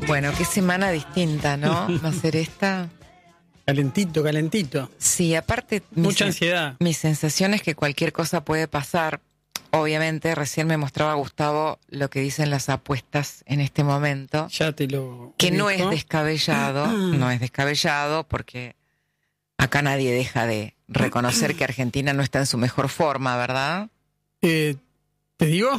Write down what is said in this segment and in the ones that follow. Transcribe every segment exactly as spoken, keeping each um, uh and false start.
Bueno, qué semana distinta, ¿no? Va a ser esta. Calentito, calentito. Sí, aparte... Mucha mi, ansiedad. Mi sensación es que cualquier cosa puede pasar. Obviamente, recién me mostraba Gustavo lo que dicen las apuestas en este momento. Ya te lo Que dijo. no es descabellado, no es descabellado, porque acá nadie deja de reconocer que Argentina no está en su mejor forma, ¿verdad? Eh, ¿Te digo?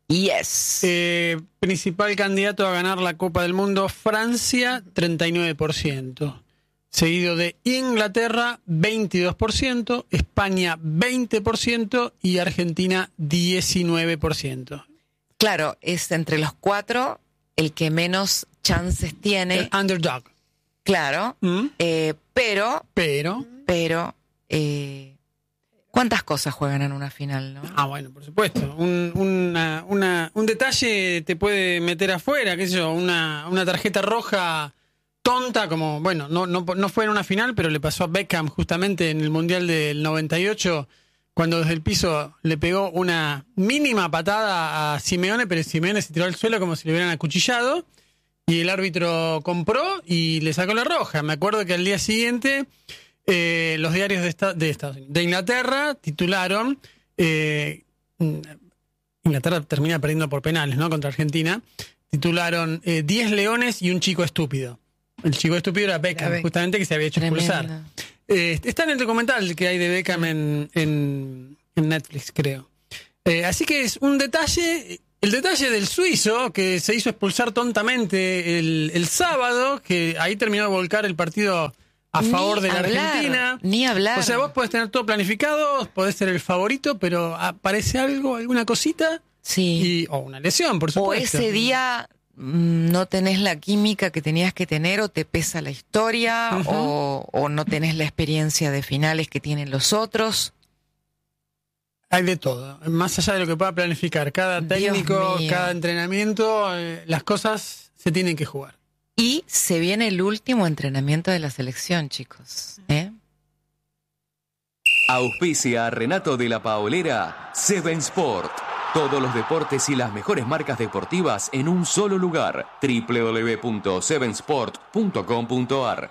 Yes. Eh, principal candidato a ganar la Copa del Mundo, Francia, treinta y nueve por ciento. Seguido de Inglaterra, veintidós por ciento, España, veinte por ciento y Argentina, diecinueve por ciento. Claro, es entre los cuatro el que menos chances tiene. El underdog. Claro, ¿Mm? eh, pero... Pero... Pero... Eh, ¿cuántas cosas juegan en una final, no? Ah, bueno, por supuesto. Un, una, una, un detalle te puede meter afuera, qué sé yo, una, una tarjeta roja... tonta, como, bueno, no, no, no fue en una final, pero le pasó a Beckham justamente en el Mundial del noventa y ocho, cuando desde el piso le pegó una mínima patada a Simeone, pero Simeone se tiró al suelo como si le hubieran acuchillado, y el árbitro compró y le sacó la roja. Me acuerdo que al día siguiente eh, los diarios de, esta, de Estados Unidos, de Inglaterra titularon, eh, Inglaterra termina perdiendo por penales, ¿no?, contra Argentina, titularon eh, diez leones y un chico estúpido. El chico estúpido era Beckham, justamente, que se había hecho expulsar. Eh, está en el documental que hay de Beckham en, en, en Netflix, creo. Eh, así que es un detalle, el detalle del suizo, que se hizo expulsar tontamente el, el sábado, que ahí terminó de volcar el partido a Ni favor de la hablar, Argentina. Ni hablar. O sea, vos podés tener todo planificado, podés ser el favorito, pero aparece algo, alguna cosita, sí. y, o una lesión, por supuesto. O ese día... no tenés la química que tenías que tener, o te pesa la historia, uh-huh. o, o no tenés la experiencia de finales que tienen los otros. Hay de todo, más allá de lo que pueda planificar cada técnico, cada entrenamiento, eh, las cosas se tienen que jugar. Y se viene el último entrenamiento de la selección, chicos, ¿eh? Auspicia a Renato de la Paolera, Seven Sport. Todos los deportes y las mejores marcas deportivas en un solo lugar. doble u doble u doble u punto seven sport punto com punto a r.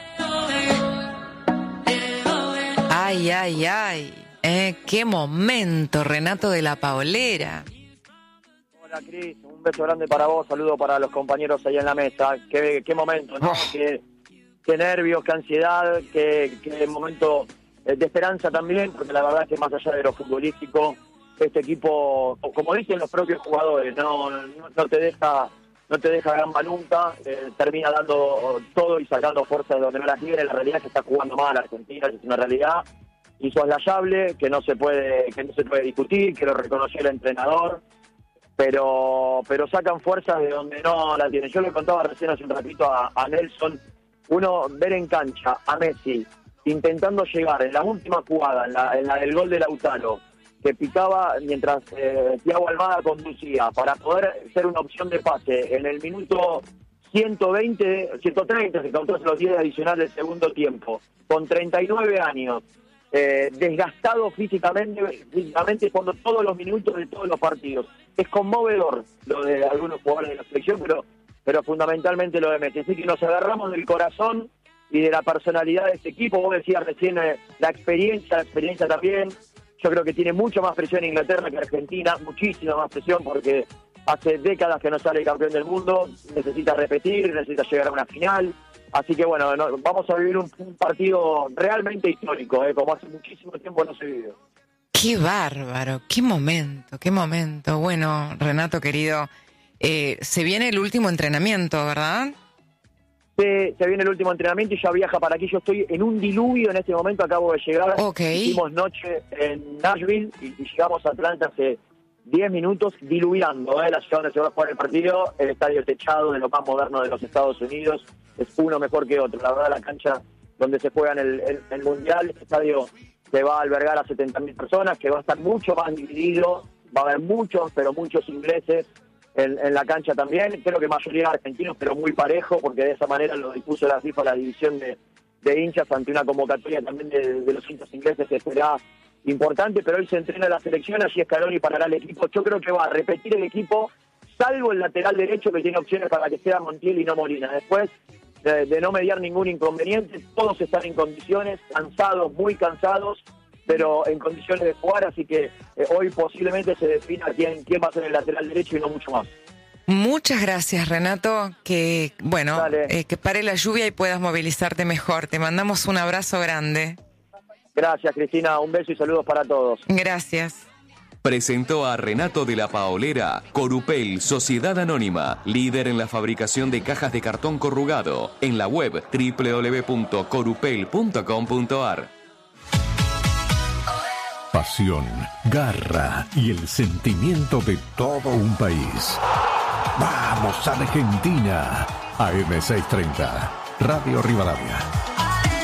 Ay, ay, ay. Eh, qué momento, Renato de la Paolera. Hola, Cris. Un beso grande para vos. Saludo para los compañeros ahí en la mesa. Qué, qué momento, ¿no? Oh. Qué, qué nervios, qué ansiedad, qué, qué momento de esperanza también, porque la verdad es que más allá de lo futbolístico, este equipo, como dicen los propios jugadores, no, no, no te deja no te deja gamba nunca, eh, termina dando todo y sacando fuerza de donde no las tiene. La realidad es que está jugando mal Argentina, es una realidad insoslayable, que no se puede que no se puede discutir, que lo reconoció el entrenador, pero pero sacan fuerza de donde no la tienen. Yo le contaba recién hace un ratito a, a Nelson, uno ver en cancha a Messi intentando llegar en la última jugada, en la, en la del gol de Lautaro, que picaba mientras eh, Thiago Almada conducía, para poder ser una opción de pase en el minuto ciento veinte, ciento treinta, se contó los diez adicionales del segundo tiempo, con treinta y nueve años, eh, desgastado físicamente, físicamente jugando todos los minutos de todos los partidos. Es conmovedor lo de algunos jugadores de la selección, pero, pero fundamentalmente lo de Messi. Así que nos agarramos del corazón y de la personalidad de este equipo. Vos decías recién eh, la experiencia, la experiencia también. Yo creo que tiene mucho más presión Inglaterra que Argentina, muchísima más presión, porque hace décadas que no sale campeón del mundo, necesita repetir, necesita llegar a una final. Así que bueno, no, vamos a vivir un, un partido realmente histórico, eh, como hace muchísimo tiempo no se vivió. Qué bárbaro, qué momento, qué momento. Bueno, Renato querido, eh, se viene el último entrenamiento, ¿verdad? Se, se viene el último entrenamiento y ya viaja para aquí. Yo estoy en un diluvio en este momento, acabo de llegar. Okay. Hicimos noche en Nashville y, y llegamos a Atlanta hace diez minutos diluviando, ¿eh? La ciudad donde se va a jugar el partido, el estadio techado de lo más moderno de los Estados Unidos, es uno mejor que otro. La verdad, la cancha donde se juega el, el, el Mundial, este estadio que va a albergar a setenta mil personas, que va a estar mucho más dividido, va a haber muchos, pero muchos ingleses En, en la cancha también, creo que mayoría argentinos, pero muy parejo, porque de esa manera lo dispuso la FIFA, la división de, de hinchas, ante una convocatoria también de, de los hinchas ingleses que será importante. Pero hoy se entrena la selección, allí Scaloni parará el equipo. Yo creo que va a repetir el equipo salvo el lateral derecho que tiene opciones para que sea Montiel y no Molina. Después de, de no mediar ningún inconveniente, todos están en condiciones, cansados, muy cansados, pero en condiciones de jugar, así que eh, hoy posiblemente se defina quién, quién va a ser el lateral derecho y no mucho más. Muchas gracias, Renato, que bueno, eh, que pare la lluvia y puedas movilizarte mejor. Te mandamos un abrazo grande. Gracias, Cristina, un beso y saludos para todos. Gracias. Presentó a Renato de la Paolera, Corupel, Sociedad Anónima, líder en la fabricación de cajas de cartón corrugado, en la web doble u doble u doble u punto corupel punto com punto a r. Pasión, garra y el sentimiento de todo un país. ¡Vamos, Argentina! A eme seiscientos treinta, Radio Rivadavia.